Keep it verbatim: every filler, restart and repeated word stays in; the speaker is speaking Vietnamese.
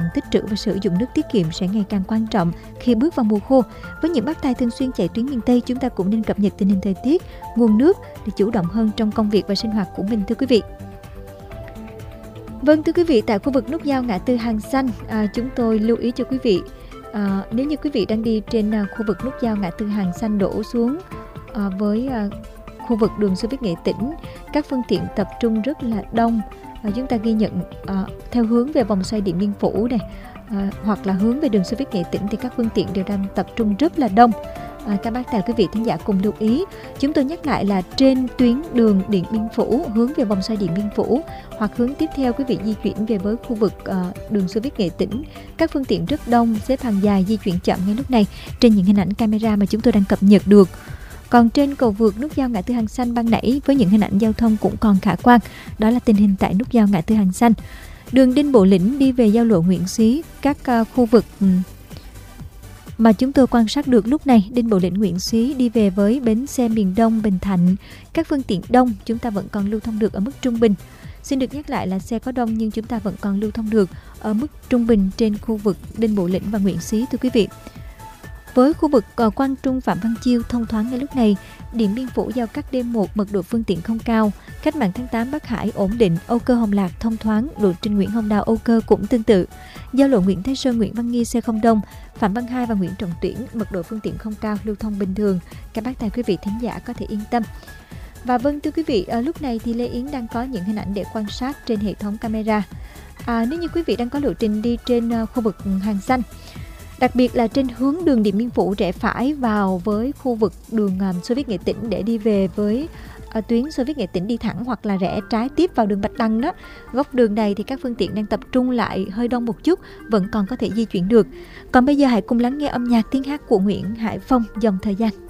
tích trữ và sử dụng nước tiết kiệm sẽ ngày càng quan trọng khi bước vào mùa khô. Với những bác tài thường xuyên chạy tuyến miền Tây, chúng ta cũng nên cập nhật tình hình thời tiết, nguồn nước để chủ động hơn trong công việc và sinh hoạt của mình thưa quý vị. Vâng thưa quý vị, tại khu vực nút giao ngã tư Hàng Xanh, à, chúng tôi lưu ý cho quý vị, à, nếu như quý vị đang đi trên à, khu vực nút giao ngã tư Hàng Xanh đổ xuống à, với à, khu vực đường Xô Viết Nghệ Tĩnh, các phương tiện tập trung rất là đông. À, chúng ta ghi nhận à, theo hướng về vòng xoay Điện Biên Phủ này, à, hoặc là hướng về đường Xô Viết Nghệ Tĩnh thì các phương tiện đều đang tập trung rất là đông. À, các bác tài quý vị thính giả cùng lưu ý. Chúng tôi nhắc lại là trên tuyến đường Điện Biên Phủ hướng về vòng xoay Điện Biên Phủ hoặc hướng tiếp theo quý vị di chuyển về với khu vực uh, đường Xô Viết Nghệ Tĩnh, các phương tiện rất đông, xếp hàng dài, di chuyển chậm ngay lúc này trên những hình ảnh camera mà chúng tôi đang cập nhật được. Còn trên cầu vượt nút giao ngã tư Hàng Xanh ban nãy với những hình ảnh giao thông cũng còn khả quan, đó là tình hình tại nút giao ngã tư Hàng Xanh. Đường Đinh Bộ Lĩnh đi về giao lộ Nguyễn Xí, các uh, khu vực um, mà chúng tôi quan sát được lúc này, Đinh Bộ Lĩnh, Nguyễn Xí đi về với bến xe miền Đông, Bình Thạnh, các phương tiện đông, chúng ta vẫn còn lưu thông được ở mức trung bình. Xin được nhắc lại là xe có đông nhưng chúng ta vẫn còn lưu thông được ở mức trung bình trên khu vực Đinh Bộ Lĩnh và Nguyễn Xí thưa quý vị. Với khu vực uh, Quang Trung, Phạm Văn Chiêu thông thoáng ngay lúc này. Điện Biên Phủ giao cắt D một mật độ phương tiện không cao. Cách mạng tháng tám Bắc Hải ổn định. Âu Cơ Hồng Lạc thông thoáng. Lộ trình Nguyễn Hồng Đào Âu Cơ cũng tương tự. Giao lộ Nguyễn Thái Sơn, Nguyễn Văn Nghi xe không đông. Phạm Văn Hai và Nguyễn Trọng Tuyển mật độ phương tiện không cao, lưu thông bình thường. Các bác tài quý vị thính giả có thể yên tâm. Và vâng thưa quý vị, ở lúc này thì Lê Yến đang có những hình ảnh để quan sát trên hệ thống camera. À, nếu như quý vị đang có lộ trình đi trên uh, khu vực Hàng Xanh, đặc biệt là trên hướng đường Điện Biên Phủ rẽ phải vào với khu vực đường um, Xô Viết Nghệ Tĩnh để đi về với uh, tuyến Xô Viết Nghệ Tĩnh đi thẳng, hoặc là rẽ trái tiếp vào đường Bạch Đằng đó. Góc đường này thì các phương tiện đang tập trung lại hơi đông một chút, vẫn còn có thể di chuyển được. Còn bây giờ hãy cùng lắng nghe âm nhạc tiếng hát của Nguyễn Hải Phong, Dòng Thời Gian.